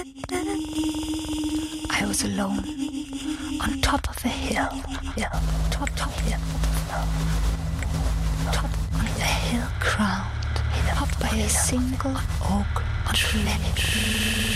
I was alone, on top of a hill, top hill, top on a hill crowned, up by a single oak tree.